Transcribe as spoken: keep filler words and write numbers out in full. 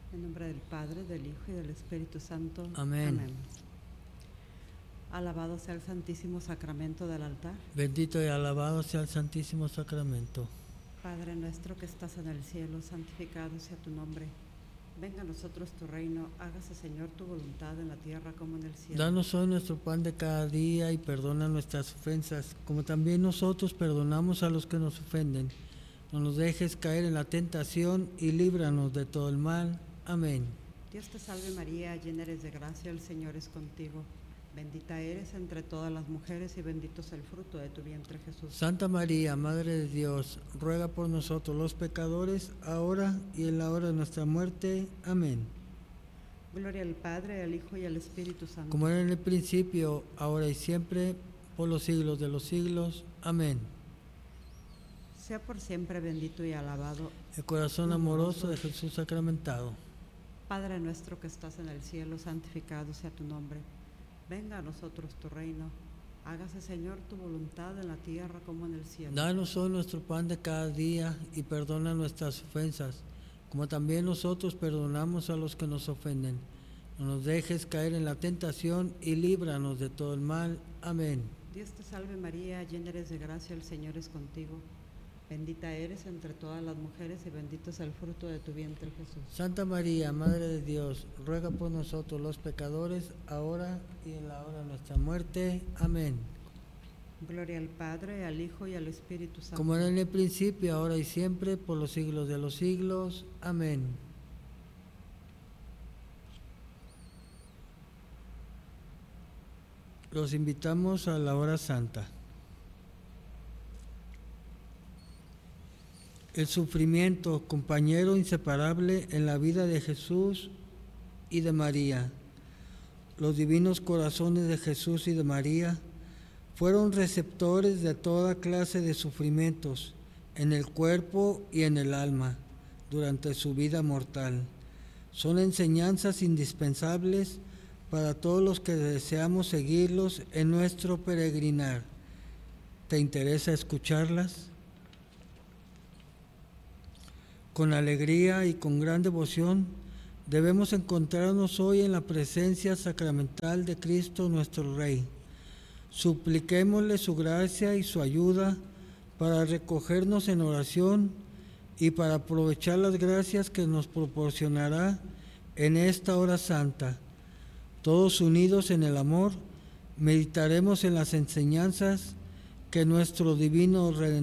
En nombre del Padre, del Hijo y del Espíritu Santo. Amén. Amén. Alabado sea el Santísimo Sacramento del altar. Bendito y alabado sea el Santísimo Sacramento. Padre nuestro que estás en el cielo, santificado sea tu nombre. Venga a nosotros tu reino, hágase Señor tu voluntad en la tierra como en el cielo. Danos hoy nuestro pan de cada día y perdona nuestras ofensas, como también nosotros perdonamos a los que nos ofenden. No nos dejes caer en la tentación y líbranos de todo el mal. Amén. Dios te salve María, llena eres de gracia, el Señor es contigo. Bendita eres entre todas las mujeres y bendito es el fruto de tu vientre Jesús. Santa María, Madre de Dios, ruega por nosotros los pecadores, ahora y en la hora de nuestra muerte. Amén. Gloria al Padre, al Hijo y al Espíritu Santo. Como era en el principio, ahora y siempre, por los siglos de los siglos. Amén. Sea por siempre bendito y alabado El corazón amoroso de Jesús sacramentado. Padre nuestro que estás en el cielo, santificado sea tu nombre. Venga a nosotros tu reino. Hágase, Señor, tu voluntad en la tierra como en el cielo. Danos hoy nuestro pan de cada día y perdona nuestras ofensas, como también nosotros perdonamos a los que nos ofenden. No nos dejes caer en la tentación y líbranos de todo el mal. Amén. Dios te salve María, llena eres de gracia, el Señor es contigo. Bendita eres entre todas las mujeres y bendito es el fruto de tu vientre Jesús. Santa María, Madre de Dios, ruega por nosotros los pecadores, ahora y en la hora de nuestra muerte. Amén. Gloria al Padre, al Hijo y al Espíritu Santo. Como era en el principio, ahora y siempre, por los siglos de los siglos. Amén. Los invitamos a la hora santa. El sufrimiento, compañero inseparable en la vida de Jesús y de María. Los divinos corazones de Jesús y de María fueron receptores de toda clase de sufrimientos en el cuerpo y en el alma durante su vida mortal. Son enseñanzas indispensables para todos los que deseamos seguirlos en nuestro peregrinar. ¿Te interesa escucharlas? Con alegría y con gran devoción debemos encontrarnos hoy en la presencia sacramental de Cristo nuestro Rey. Supliquémosle su gracia y su ayuda para recogernos en oración y para aprovechar las gracias que nos proporcionará en esta hora santa. Todos unidos en el amor, meditaremos en las enseñanzas que nuestro divino Redentor